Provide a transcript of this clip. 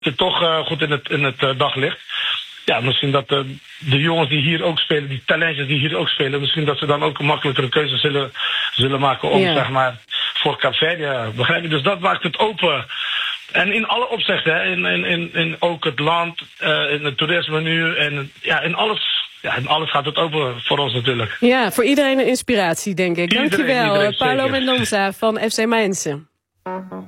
het toch goed in het daglicht. Ja, misschien dat de jongens die hier ook spelen, die talentjes die hier ook spelen, misschien dat ze dan ook een makkelijkere keuze zullen maken om, zeg maar, voor Kaapverdië. Begrijp je? Dus dat maakt het open. En in alle opzichten, hè? In ook het land, in het toerisme nu, en ja, in alles. Ja, in alles gaat het open voor ons natuurlijk. Ja, voor iedereen een inspiratie, denk ik. Dankjewel, iedereen, Paulo zeker. Mendonça van FC Mainz.